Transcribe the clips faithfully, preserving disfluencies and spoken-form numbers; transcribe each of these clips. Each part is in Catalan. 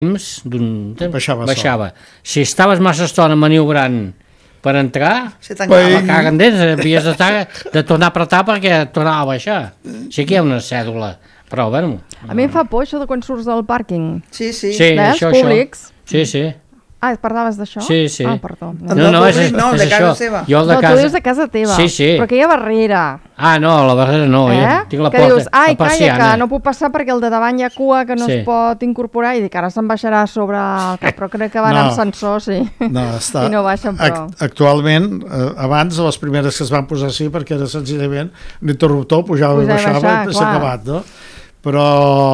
baixava, baixava. Si estaves massa estona maniobrant per entrar, la caguen dents, havies de, de tornar a apretar perquè tornava a baixar. Sí que hi ha una cèdula, però bueno. A mi em fa por això de quan surts del pàrquing. Sí, sí. Sí, això, públics. Això. Sí, sí. Ah, parlaves d'això? Sí, sí. Ah, perdó. No, no, no, és, és, no, és de casa seva. Jo el de no, casa... tu dius de casa teva. Sí, sí. Però que hi ha barrera. Ah, no, la barrera no. Eh? Jo tinc la que porta, dius, ai, la persiana. calla, que no puc passar perquè el de davant hi ha cua que no sí. es pot incorporar i dic, ara se'n baixarà sobre el cap, però crec que van no. amb sensor, sí. No, està... I no baixen prou. Actualment, eh, abans, les primeres que es van posar així, perquè era senzillament l'interruptor, pujava i baixava i s'ha acabat, no? Però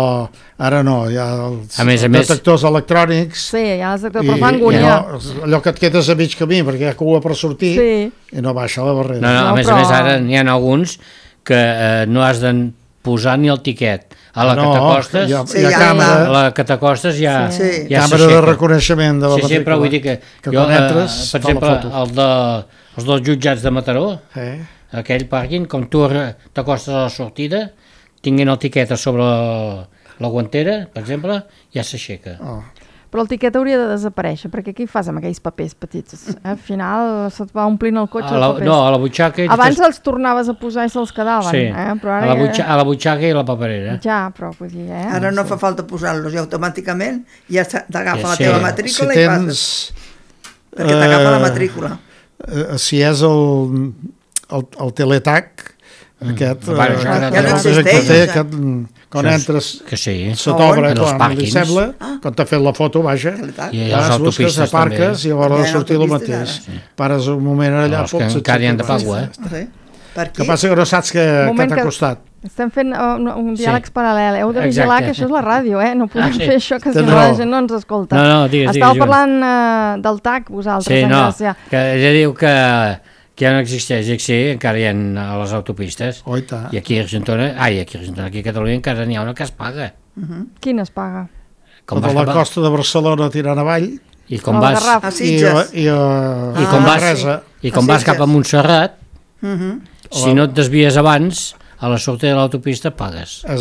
ara no, hi ha els a més, a detectors més... electrònics. Sí, hi ha els detectors, però fa angúnia. No, allò que et quedes a mig camí perquè hi ha cua per sortir sí. i no baixa la barrera. No, no, a no, més però... a més ara n'hi ha alguns que eh, no has de posar ni el tiquet. A la no, que t'acostes, hi ha, hi ha sí, càmera, a la que t'acostes ja, sí. ja càmera de reconeixement de la sí, matrícula. Sí, però vull dir que, que jo, entres, eh, per exemple, el de, els dels jutjats de Mataró, eh? aquell pàrquing, com tu t'acostes a la sortida, tinguent el tiquet a sobre la, la guantera, per exemple, ja s'aixeca. Oh. Però el tiquet hauria de desaparèixer, perquè què hi fas amb aquells papers petits? Eh? Al final se't va omplint el cotxe la, de papers. No, a la butxaca... Abans els tornaves a posar i se'ls quedaven. Sí, eh? Però ara a, la butxaca, a la butxaca i la paperera. Ja, però vull dir... Eh? Ara no sí. fa falta posar-los i automàticament ja t'agafa ja, la sí. teva matrícula si i tens, passes. Perquè t'agafa uh, la matrícula. Uh, si és el, el, el teletac, mm. aquest... Bueno, uh, ja, ja no existeix. Té, aquest, quan sí, entres, que sí. se t'obre, quan li sembla, ah. quan t'ha fet la foto, vaja, i vas, busques, aparques també. I a l'hora de sortir el mateix. Sí. Pares un moment allà... No, que encara hi han de pagar, eh? Sí. Que passa que no saps què t'ha costat. Estem fent un, un diàlegs sí. paral·lel. Heu de vigilar Exacte. que això és la ràdio, eh? No podem ah, sí. fer això, que si no la gent no ens escolta. No, no, digues, Estàveu digues, parlant uh, del T A C, vosaltres, sí, en no, Gràcia. Que ella diu que, que ja no existeix, i sí, encara hi ha a les autopistes. Oh, i, I aquí a Argentona, ai, aquí a Argentona, aquí a Catalunya encara n'hi ha una que es paga. Uh -huh. Quina es paga? Com tota la cap... costa de Barcelona tirant avall. I com vas... A Sitges. I, i, a, I com vas, i com vas cap a Montserrat, uh -huh. si no et desvies abans, a la sortida de l'autopista pagues. És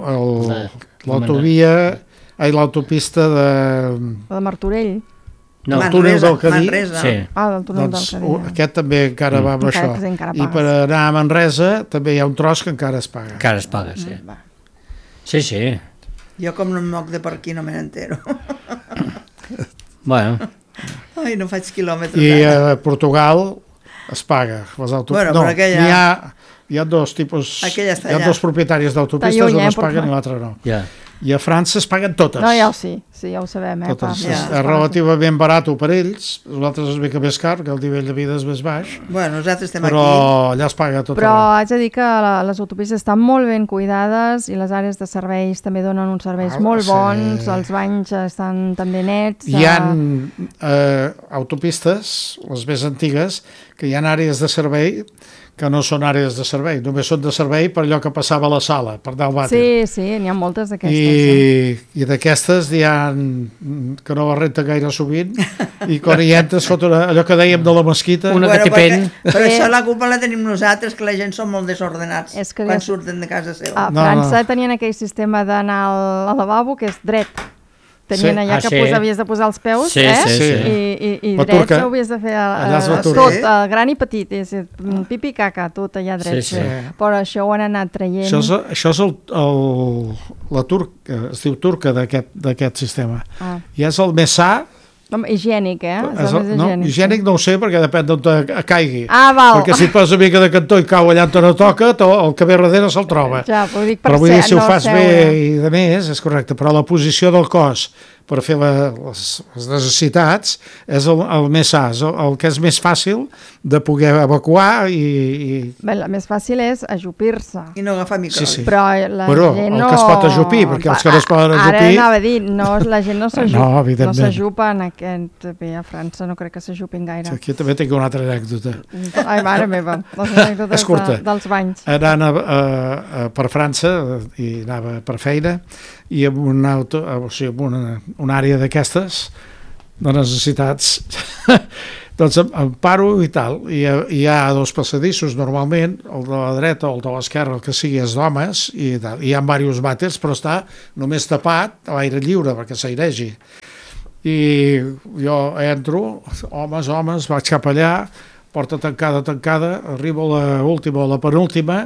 l'autovia, ai, l'autopista de... La de Martorell. No, el túnel del Cadí. Sí. Ah, del túnel doncs, del Cadí. Aquest també encara mm. va amb encara això. I per anar a Manresa també hi ha un tros que encara es paga. Encara es paga, sí. Mm. Sí, sí. Jo com no em moc de per aquí no me n'entero. Bueno. Ai, no faig quilòmetres. I a Portugal es paga. Les auto... Bueno, no, però aquella... Hi ha, hi ha dos tipus... Aquella està hi ha allà. dos propietaris d'autopistes, una es paguen i l'altra no. Ja. I a França es paguen totes. No, ja ho sí, sí, ja ho sabem. Eh, totes. Ja. És, és relativament barat per ells, nosaltres és mica més car, que el nivell de vida és més baix. Bueno, nosaltres estem però aquí. Però allà es paga tot. Però haig de dir que la, les autopistes estan molt ben cuidades i les àrees de serveis també donen uns serveis ah, molt bons, sí. Els banys estan també nets. Hi ha eh, autopistes, les més antigues, que hi ha àrees de servei que no són àrees de servei, només són de servei per allò que passava a la sala, per anar al vàter. Sí, sí, n'hi ha moltes d'aquestes. I, sí. I d'aquestes n'hi ha que no la renten gaire sovint i quan hi entres fot una, allò que dèiem de la mesquita. Una bueno, que té pen. Però això la culpa la tenim nosaltres, que la gent som molt desordenats és que quan ja... surten de casa seva. A França no, no. tenien aquell sistema d'anar al, al lavabo que és dret. Tenien sí. allà ah, que sí. pos, havies de posar els peus, sí, eh? Sí, sí. I, i, i drets ho havies de fer a, a, a tot, a gran i petit, és pipi caca, tot allà drets. Sí, sí. Però això ho han anat traient. Això és, això és el, el, la turca, es diu turca d'aquest sistema. Ah. I és el més sa. Home, higiènic, eh? És el, no, higiènic. Higiènic no ho sé perquè depèn d'on te caigui. Ah, val. Perquè si et poses una mica de cantó i cau allà on no toca, el que ve darrere se'l troba. Ja, però dic per però vull dir, si no ho fas seure. bé i de més, és correcte. Però la posició del cos per fer la, les, les necessitats és el, el més sa, el, el que és més fàcil de poder evacuar i... i... Bé, la més fàcil és ajupir-se. I no agafar micròbis. Sí, sí. Però la però gent el no... que es pot ajupir, perquè els que no es poden ajupir... Ara anava a dir, no, la gent no s'ajupa, no, no s'ajupa en aquest... Bé, a França no crec que s'ajupin gaire. Sí, aquí també tinc una altra anècdota. Ai, mare meva, les anècdotes de, dels banys. Anant a, a, a, per França, i anava per feina, i amb una, auto, o sigui, amb una, una àrea d'aquestes de necessitats, doncs em, em paro i tal, i hi ha dos passadissos normalment, el de la dreta o el de l'esquerra, el que sigui és d'homes, i tal. Hi ha diversos vàters, però està només tapat a l'aire lliure perquè s'airegi. I jo entro, homes, homes, vaig cap allà, porta tancada, tancada, arribo a l'última o la penúltima,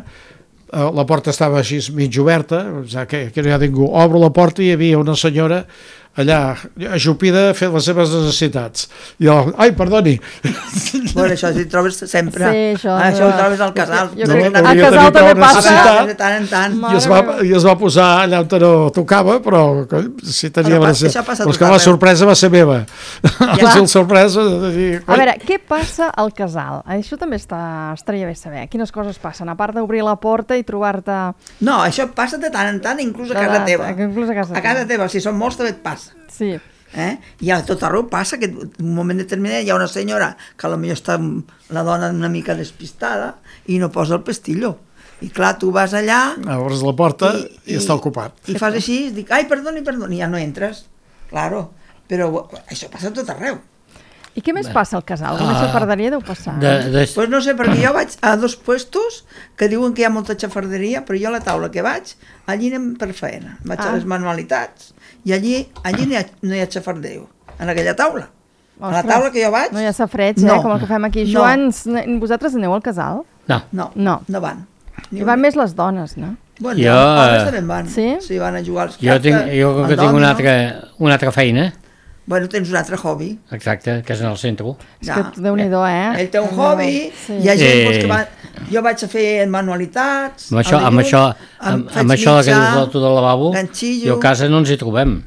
la porta estava així mig oberta, ja que, que no hi ha ningú, obro la porta i hi havia una senyora allà, ajupida, fent les seves necessitats. I jo, ai, perdoni. Bueno, això si trobes sempre. Sí, això, ah, això ho trobes al casal. Jo No, crec no, que al hauria de casal tenir també prou passa. necessitat. De tant en tant. I es, va, I es va posar allà on no tocava, però si tenia... Però la això seva- passa però a és que tot la arreu. sorpresa va ser meva. Ja. La sorpresa... De dir, A veure, què passa al casal? Això també està, estaria bé saber. Quines coses passen? A part d'obrir la porta i trobar-te... No, això passa de tant en tant, inclús a De casa tant, teva. inclús a casa A casa teva. teva, si són molts també et passa. Sí. Eh? I a tot arreu passa que en un moment determinat hi ha una senyora que potser està la dona una mica despistada i no posa el pestillo. I clar, tu vas allà... Obres la porta i, i està ocupat. I fas així, dic, ai, perdoni, perdoni, ja no entres. Claro, però això passa a tot arreu. I què més passa al casal? Una xafarderia deu passar. De, de, Pues no sé, perquè jo vaig a dos puestos que diuen que hi ha molta xafarderia, però jo a la taula que vaig, allí anem per feina. Vaig Ah. a les manualitats i allí, allí no, hi ha, no hi ha xafardeu, en aquella taula. A la Ostres, taula que jo vaig, No hi ha safareig, eh? No. Com el que fem aquí. No. Joan, n- vosaltres aneu al casal? no, no, No. no van. Ni Hi van un- més les dones, no? Bueno, Jo, els homes eh, també en van. Sí? Sí, van a jugar als jo, cartes, tinc, jo com que al tinc una dòmino. altra, una altra feina, Bueno, tens un altre hobby. exacte, que és en el centre. És que Déu-n'hi-do, eh? Ell té un hobby, Sí. hi ha gent Eh. doncs, que va... Jo vaig a fer manualitats... Amb això, al amb dilluns, això, em amb, faig amb això que mitjà, dius del tu del lavabo, ganxillo. jo a casa no ens hi trobem.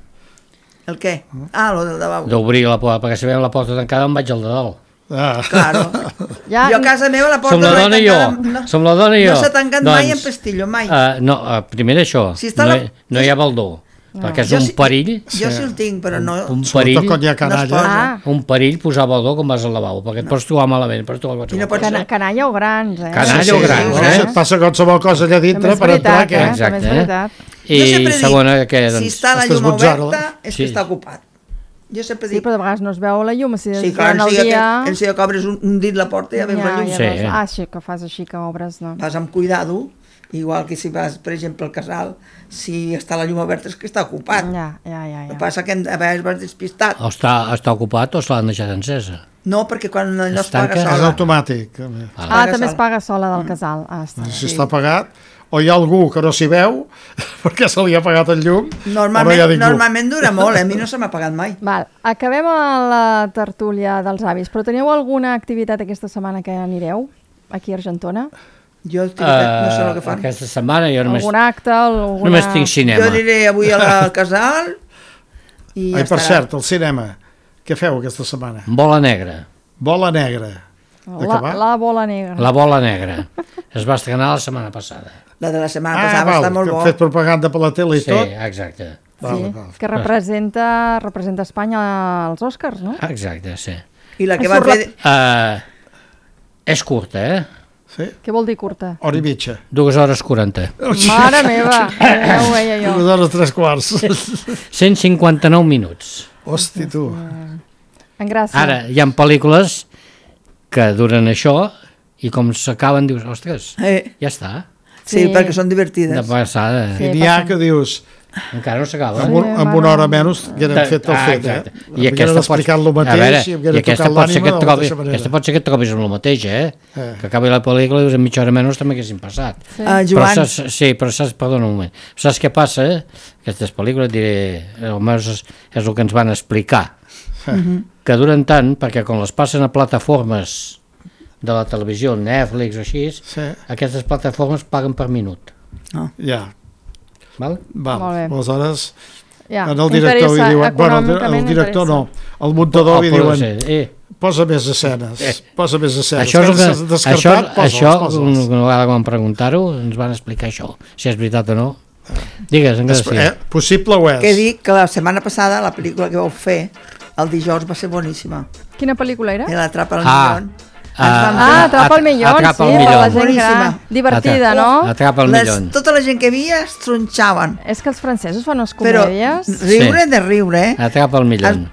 El què? Ah, lo del lavabo. D'obrir la porta, perquè si veiem la porta tancada em vaig al de dalt. Ah. Claro. Ja, Jo a casa meva la porta Som la no l'he dona i jo, tancada, no, som la dona i jo. No s'ha tancat Doncs, mai en pestillo, mai. Uh, no, uh, primer això, Si està no, la- hi, no hi ha baldó, perquè és Jo un sí- perill, Jo sí el tinc, però no... un Sobretot perill, quan hi ha No es canalla. posa. Ah, un perill posar baldó quan vas al lavabo, perquè et pots trobar malament, pots trobar I no qualsevol pots- cosa. cana canalla o grans, eh? Canalla Sí, o sí, grans, sí, eh? Si et passa qualsevol cosa allà També dintre és per entrar, veritat, què? eh? Exacte, També és eh? veritat. Jo I sempre dic, segona, que si doncs, està la estàs llum butzant-la. oberta, és Sí. que està ocupat. Jo sempre Sí, dic... però de vegades no es veu la llum, si Sí, és clar, durant el enseguida dia... que, enseguida que obres un, un dit la porta ja veus la llum. ja Sí. veus. Ah, sí, que fas així, que obres, no? Vas amb cuidado, igual que si vas, per exemple, al casal, si està la llum oberta és que està ocupat. Ja, ja, ja. El que ja. passa que a vegades vas despistat. o està, està ocupat o se l'han deixat encesa. No, perquè quan allò es Es tanca? paga És sola... automàtic. Ah, paga també es sola. paga sola del casal. Ah, està. Si està apagat, o hi ha algú que no s'hi veu, perquè se li ha apagat el llum, o no Normalment, hi ha ningú. normalment dura molt, eh? A mi no se m'ha pagat mai. Val, acabem a la tertúlia dels avis, però teniu alguna activitat aquesta setmana que anireu aquí a Argentona? Jo activitat, no sé el que Uh, fan. aquesta setmana jo només, Algun acte? Alguna... només tinc cinema. Jo aniré avui a la- al casal i ja Ai, per estarà. cert, el cinema, què feu aquesta setmana? Bola negra. Bola negra. De què La, va? la bola negra. La bola negra. Es va estrenar la setmana passada. La de la setmana Ah, passada val, està molt que bo. han fet propaganda per la tele i Sí, tot. exacte. Val, Sí, val. que representa, representa Espanya als Oscars, no? Exacte, sí. I la que Es va surt fer... Uh, és curta, eh? Sí? Què vol dir curta? Hora i mitja. Dues hores quaranta. Mare meva, ja ho veia jo. Dues hores tres quarts. cent cinquanta-nou minuts. Hosti, tu. En gràcia. Ara, hi ha pel·lícules que duren això i com s'acaben dius, ostres, Eh, ja està. sí, Sí. perquè són De divertides. passada. Sí. I n'hi ha que dius, Encara no s'acaba. amb, un, Sí, amb mare una hora meva. menys ja n'hem fet el Ah, fet, eh? exacte. I Hagueren aquesta pots- explicat el a veure, mateix i i hagueren aquesta tocat pot ser que l'ànima et de la trobis, mateixa manera. aquesta pot ser que et trobis amb el mateix, eh? Eh. Que acabi la pel·lícula i dius en mitja hora menys també haguessin passat. Sí. Ah, Però Joan, saps, sí, però saps, perdona un moment, saps què passa? Eh? Aquestes pel·lícules, et diré, almenys és, és el que ens van explicar, que duren tant perquè quan les passen a plataformes de la televisió, Netflix o així, Sí, aquestes plataformes paguen per minut. ja. Val? Val. Molt bé. Aleshores, Ja, en el director li interessa, diuen... Bueno, el, econòmicament el director no, interessa. el muntador li Oh, diuen... però sí, eh, Posa més escenes, posa més escenes. Això, és el que que, has això, descartat, posa'ls, això posa'ls. una vegada que vam preguntar-ho, ens van explicar això, si és veritat o no. Digues, en Es- Garcia. eh, possible ho és. que dic que la setmana passada la pel·lícula que vau fer, el dijous, va ser boníssima. Quina pel·lícula era? I l'Atrapa al Ah. millón. Ah, Ens vam Ah, fer- Atrapa el millón, Atrapa sí, el per la millón. gent gran. Boníssima. Divertida, Atra- no? Atrapa el Les, millón. tota la gent que hi havia es tronxaven. És que els francesos fan unes Però comèdies... riure de riure, eh? Atrapa el millón. Es,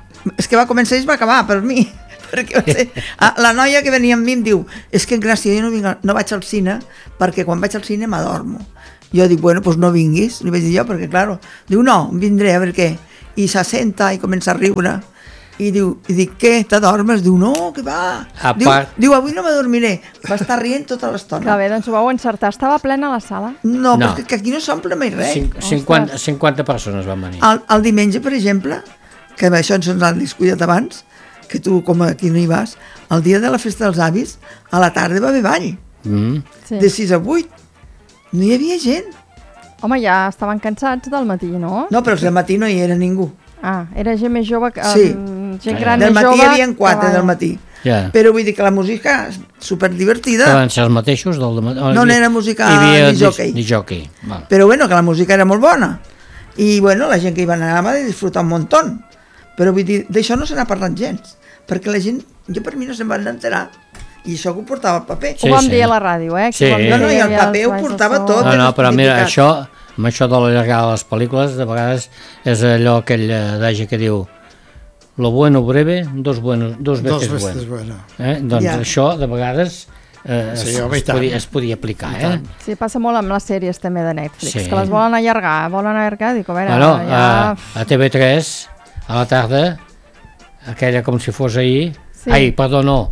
és que va començar i es va acabar per mi, perquè va ser... Ah, la noia que venia amb mi em diu, és que Gràcia, jo no, vinc, a- no vaig al cine perquè quan vaig al cine m'adormo. Jo dic, bueno, doncs no vinguis, li vaig dir jo, perquè claro, diu, no, vindré a veure què. I s'assenta i comença a riure. I diu, i dic, què, t'adormes? Diu, no, que va. A Diu, part- diu, avui no m'adormiré. Va estar rient tota Que l'estona. bé, doncs ho vau encertar. Estava plena la sala? No, No. perquè que aquí no s'omple mai res. Cinc- cinquanta, cinquanta persones van venir. El, el diumenge, per exemple, que això ens l'han descuidat abans, que tu com aquí no hi vas, el dia de la festa dels avis, a la tarda va haver ball, Mm. Sí. de sis a vuit. No hi havia gent. Home, ja estaven cansats del matí, no? No, però al matí no hi era ningú. Ah, era gent més jove, que, Sí. um, gent gran Del més matí jove. hi havia quatre, que del va- matí. Ja. Però vull dir que la música és superdivertida. Que van ser els mateixos? Del, no, No n'era música ni jockey. Ni jockey. Val. Però bueno, que la música era molt bona. I bueno, la gent que hi va anar va disfrutar un muntó. Però vull dir, d'això no se n'ha parlat gens. Perquè la gent, jo per mi no se'n van enterar. I això que ho portava el paper. Sí, Ho vam sí. dir a la ràdio, eh? que Sí. ho vam dir No, no, i que hi el havia paper els ho balls de portava so. tot. No, no, però mira, identificat. això, amb això de l'allargar les pel·lícules, de vegades és allò aquell adagi que diu lo bueno breve, dos, buenos, dos Dos veces veces bueno. bueno. Eh? Doncs Ja. això, de vegades, eh, Sí, es, home, i es, tant. podia, es podia aplicar. I Eh? tant. Sí, passa molt amb les sèries també de Netflix, Sí. que les volen allargar, volen allargar, dic, a veure, Bueno, ja... a, a T V tres, a la tarda, aquella com si fos ahir, Sí. ai, perdó, no,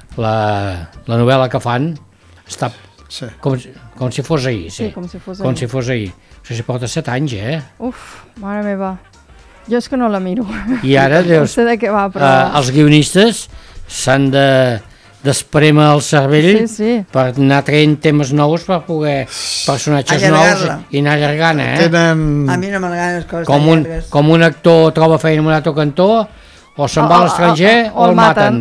la, la novel·la que fan està Sí. com, si- com si fos ahir, sí. Sí, com si fos Com ahir. si fos ahir. Això s'hi porta set anys, eh? Uf, mare meva. Jo és que no la miro. I ara, No dius, sé de què va, però... eh, els guionistes s'han de d'espremer el cervell Sí, sí. per anar traient temes nous per poder personatges nous Allargar-la. i anar allargant, eh? Tenen... A mi no m'agraden les coses Com tan un, llargues. com un actor troba feina en un altre cantó, o se'n va a l'estranger o, el maten.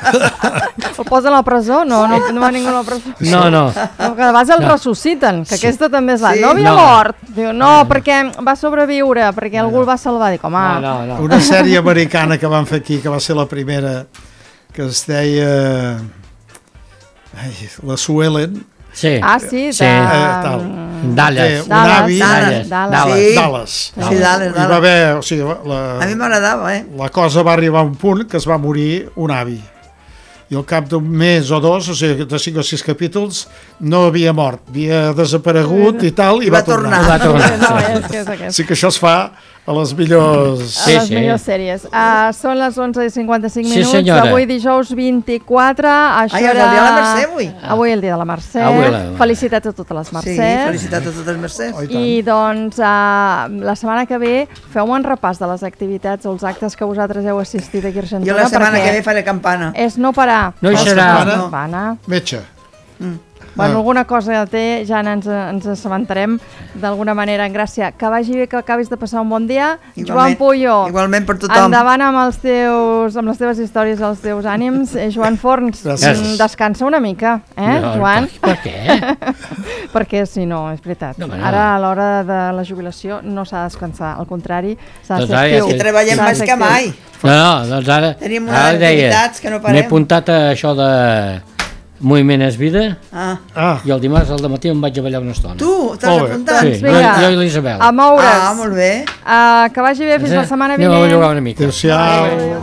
El posen a la presó? No, no, no va ningú a la presó. No, no. No, que de vegades el No. ressusciten, que aquesta també és la... Sí? No havia No. mort. Diu, no, perquè va sobreviure, perquè algú el va salvar. Dic, home, No, no, no. Una sèrie americana que van fer aquí, que va ser la primera, que es deia... Ai, la Sue Ellen, Sí. ah, sí, de... Sí. Eh, tal. Dallas. un Dallas, avi... Dallas, Dallas. Sí. Dallas. Sí, Dallas, I va Dallas. haver... O sigui, A mi la, m'agradava, eh? la cosa va arribar a un punt que es va morir un avi. I al cap d'un mes o dos, o sigui, de cinc o sis capítols, no havia mort, havia desaparegut i tal, i, I va, va tornar. Va tornar. No, Sí. és que és aquest. Sí que això es fa a les millors... A Sí, les sí. millors sèries. Uh, són les onze i cinquanta-cinc Sí, minuts senyora. d'avui dijous vint-i-quatre. Això Ai, és el era... dia de la Mercè, avui. Avui el dia de la Mercè. Avui la- Felicitats a totes les Sí, Mercès. felicitats a totes Mercès. Oh, i tant. I doncs uh, la setmana que ve feu-me un repàs de les activitats o els actes que vosaltres heu assistit aquí a Argentona. Jo la setmana perquè que ve faré campana. és no parar. No hi És serà. no parar. Metge. Bueno, Ah. alguna cosa té, ja ens, ens assabentarem d'alguna manera. Gràcia, que vagi bé, que acabis de passar un bon dia. Joan Igualment, Puyo, igualment per tothom. endavant amb, els teus, amb les teves històries, els teus ànims. Eh, Joan Forns, Gràcies. mm, descansa una mica, eh, No, Joan? Per, per què? Perquè si no, és veritat. No, home, no. Ara, a l'hora de la jubilació, no s'ha de descansar. Al contrari, s'ha de Doncs ser ara ja actiu. sé- I treballem S'ha de més ser que actiu. mai. No, no, doncs ara... Tenim unes ara deia, activitats que no parem. m'he apuntat a això de Moviment és vida Ah. Ah, i el dimarts al matí em vaig a ballar una estona. Tu, t'has Molt bé. apuntat? Sí, Doncs jo, vinga. jo i l'Isabel. A moure's. Ah, molt bé. Uh, que vagi bé fins la setmana Anem a vinent. bellugar una mica. adéu-siau. Adéu.